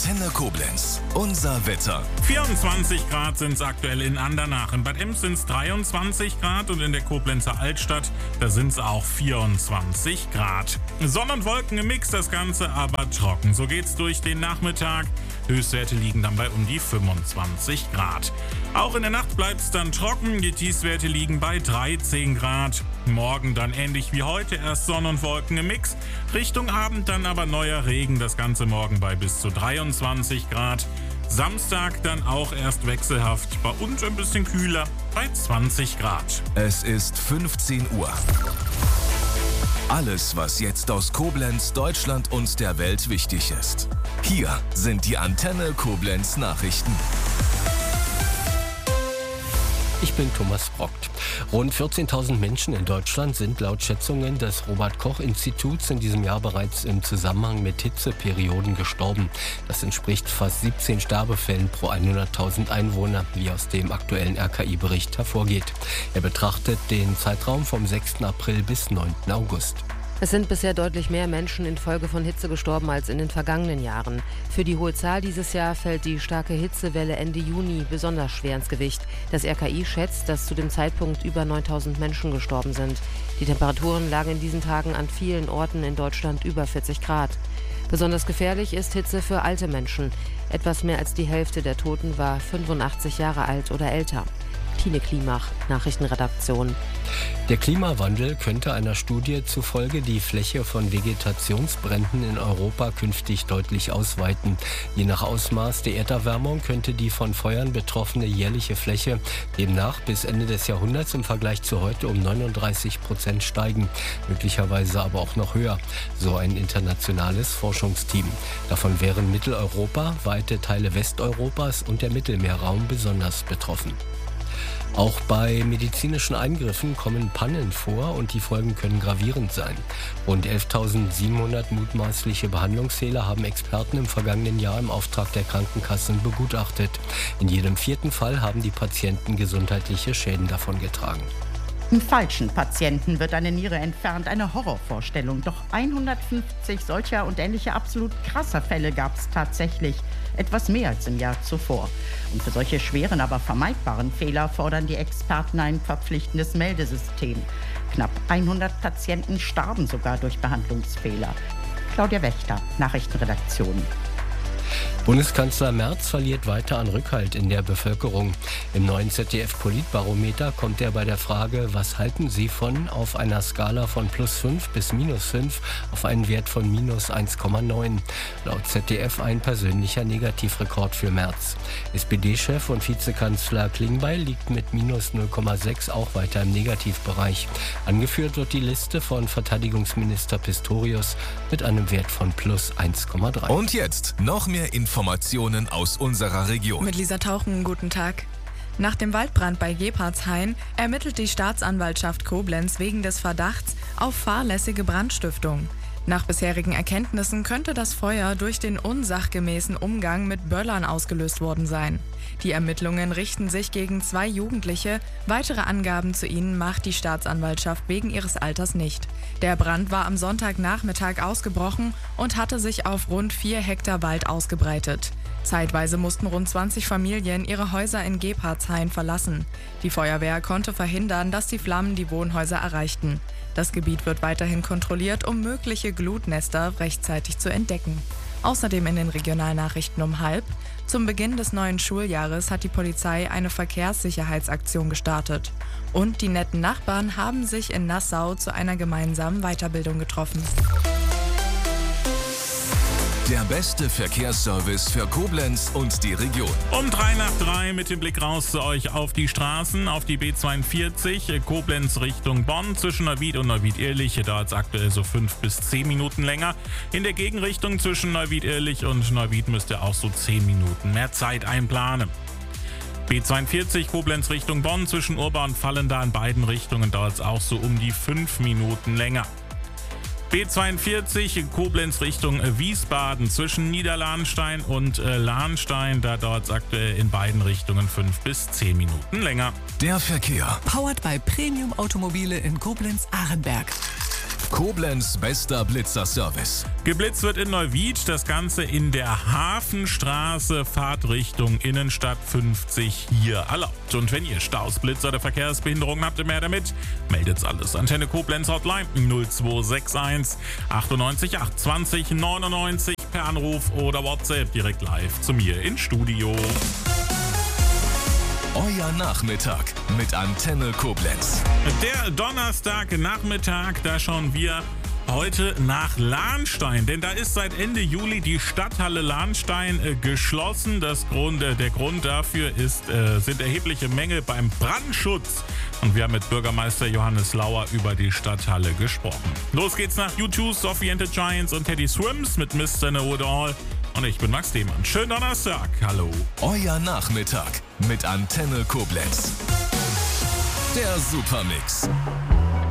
Antenne Koblenz. Unser Wetter. 24 Grad sind es aktuell in Andernach. In Bad Ems sind es 23 Grad und in der Koblenzer Altstadt, da sind es auch 24 Grad. Sonne und Wolken im Mix, das Ganze aber trocken. So geht's durch den Nachmittag. Höchstwerte liegen dann bei um die 25 Grad. Auch in der Nacht bleibt es dann trocken. Die Tiefstwerte liegen bei 13 Grad. Morgen dann ähnlich wie heute, erst Sonne und Wolken im Mix. Richtung Abend dann aber neuer Regen. Das Ganze morgen bei bis zu 23 Grad. Samstag dann auch erst wechselhaft und ein bisschen kühler bei 20 Grad. Es ist 15 Uhr. Alles, was jetzt aus Koblenz, Deutschland und der Welt wichtig ist. Hier sind die Antenne Koblenz Nachrichten. Ich bin Thomas Brockt. Rund 14.000 Menschen in Deutschland sind laut Schätzungen des Robert-Koch-Instituts in diesem Jahr bereits im Zusammenhang mit Hitzeperioden gestorben. Das entspricht fast 17 Sterbefällen pro 100.000 Einwohner, wie aus dem aktuellen RKI-Bericht hervorgeht. Er betrachtet den Zeitraum vom 6. April bis 9. August. Es sind bisher deutlich mehr Menschen infolge von Hitze gestorben als in den vergangenen Jahren. Für die hohe Zahl dieses Jahr fällt die starke Hitzewelle Ende Juni besonders schwer ins Gewicht. Das RKI schätzt, dass zu dem Zeitpunkt über 9.000 Menschen gestorben sind. Die Temperaturen lagen in diesen Tagen an vielen Orten in Deutschland über 40 Grad. Besonders gefährlich ist Hitze für alte Menschen. Etwas mehr als die Hälfte der Toten war 85 Jahre alt oder älter. Tine Klimach, Nachrichtenredaktion. Der Klimawandel könnte einer Studie zufolge die Fläche von Vegetationsbränden in Europa künftig deutlich ausweiten. Je nach Ausmaß der Erderwärmung könnte die von Feuern betroffene jährliche Fläche demnach bis Ende des Jahrhunderts im Vergleich zu heute um 39% steigen, möglicherweise aber auch noch höher, so ein internationales Forschungsteam. Davon wären Mitteleuropa, weite Teile Westeuropas und der Mittelmeerraum besonders betroffen. Auch bei medizinischen Eingriffen kommen Pannen vor und die Folgen können gravierend sein. Rund 11.700 mutmaßliche Behandlungsfehler haben Experten im vergangenen Jahr im Auftrag der Krankenkassen begutachtet. In jedem 4. Fall haben die Patienten gesundheitliche Schäden davongetragen. Im falschen Patienten wird eine Niere entfernt, eine Horrorvorstellung. Doch 150 solcher und ähnlicher absolut krasser Fälle gab es tatsächlich. Etwas mehr als im Jahr zuvor. Und für solche schweren, aber vermeidbaren Fehler fordern die Experten ein verpflichtendes Meldesystem. Knapp 100 Patienten starben sogar durch Behandlungsfehler. Claudia Wächter, Nachrichtenredaktion. Bundeskanzler Merz verliert weiter an Rückhalt in der Bevölkerung. Im neuen ZDF-Politbarometer kommt er bei der Frage, was halten Sie von, auf einer Skala von +5 bis -5 auf einen Wert von -1,9. Laut ZDF ein persönlicher Negativrekord für Merz. SPD-Chef und Vizekanzler Klingbeil liegt mit -0,6 auch weiter im Negativbereich. Angeführt wird die Liste von Verteidigungsminister Pistorius mit einem Wert von +1,3. Und jetzt noch mehr Informationen aus unserer Region. Mit Lisa Tauchen, guten Tag. Nach dem Waldbrand bei Gebhardshain ermittelt die Staatsanwaltschaft Koblenz wegen des Verdachts auf fahrlässige Brandstiftung. Nach bisherigen Erkenntnissen könnte das Feuer durch den unsachgemäßen Umgang mit Böllern ausgelöst worden sein. Die Ermittlungen richten sich gegen 2 Jugendliche. Weitere Angaben zu ihnen macht die Staatsanwaltschaft wegen ihres Alters nicht. Der Brand war am Sonntagnachmittag ausgebrochen und hatte sich auf rund 4 Hektar Wald ausgebreitet. Zeitweise mussten rund 20 Familien ihre Häuser in Gebhardshain verlassen. Die Feuerwehr konnte verhindern, dass die Flammen die Wohnhäuser erreichten. Das Gebiet wird weiterhin kontrolliert, um mögliche Glutnester rechtzeitig zu entdecken. Außerdem in den Regionalnachrichten um 12:30. Zum Beginn des neuen Schuljahres hat die Polizei eine Verkehrssicherheitsaktion gestartet. Und die netten Nachbarn haben sich in Nassau zu einer gemeinsamen Weiterbildung getroffen. Der beste Verkehrsservice für Koblenz und die Region. Um 3 mit dem Blick raus zu euch auf die Straßen, auf die B42, Koblenz Richtung Bonn, zwischen Neuwied und Neuwied-Ehrlich, hier dauert es aktuell so 5 bis 10 Minuten länger. In der Gegenrichtung zwischen Neuwied-Ehrlich und Neuwied müsst ihr auch so 10 Minuten mehr Zeit einplanen. B42 Koblenz Richtung Bonn, zwischen Urba und Vallendar in beiden Richtungen dauert es auch so um die 5 Minuten länger. B42 Koblenz Richtung Wiesbaden, zwischen Niederlahnstein und Lahnstein, da dauert es aktuell in beiden Richtungen 5 bis 10 Minuten länger. Der Verkehr. Powered by Premium Automobile in Koblenz-Arenberg. Koblenz bester Blitzerservice. Geblitzt wird in Neuwied, das Ganze in der Hafenstraße, Fahrtrichtung Innenstadt 50 hier erlaubt. Und wenn ihr Staus, Blitzer oder Verkehrsbehinderungen habt, mehr damit, meldet's alles. Antenne Koblenz Hotline 0261 98 820 99 per Anruf oder WhatsApp direkt live zu mir ins Studio. Euer Nachmittag mit Antenne Koblenz. Der Donnerstagnachmittag, da schauen wir heute nach Lahnstein, denn da ist seit Ende Juli die Stadthalle Lahnstein geschlossen. Der Grund dafür sind erhebliche Mängel beim Brandschutz. Und wir haben mit Bürgermeister Johannes Lauer über die Stadthalle gesprochen. Los geht's nach U2, Sophie and the Giants und Teddy Swims mit Mr. Know It All. Und ich bin Max Demann. Schönen Donnerstag. Hallo. Euer Nachmittag mit Antenne Koblenz. Der Supermix.